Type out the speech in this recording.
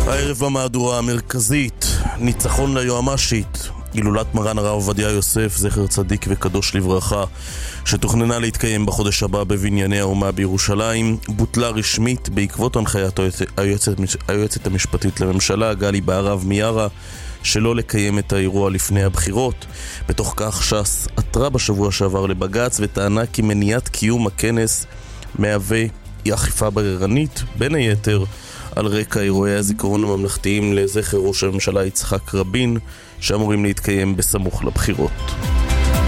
הערב במהדורה המרכזית, ניצחון ליועמ"שית, הילולת מרן הרב עובדיה יוסף, זכר צדיק וקדוש לברכה, שתוכננה להתקיים בחודש הבא בבנייני האומה בירושלים, בוטלה רשמית בעקבות הנחיית היועצת המשפטית לממשלה, גלי בהרב מיארה, שלא לקיים את האירוע לפני הבחירות. בתוך כך ש"ס עתרה בשבוע שעבר לבג"ץ וטענה כי מניעת קיום הכנס מהווה אכיפה בררנית, בין היתר על רקע אירועי הזיכרון הממלכתיים לזכר ראש הממשלה יצחק רבין שאמורים להתקיים בסמוך לבחירות.